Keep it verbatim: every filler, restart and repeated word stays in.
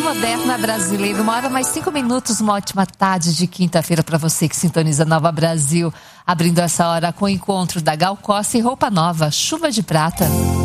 moderna brasileira. Uma hora mais cinco minutos, uma ótima tarde de quinta-feira para você que sintoniza Nova Brasil. Abrindo essa hora com o encontro da Gal Costa e Roupa Nova, Chuva de Prata.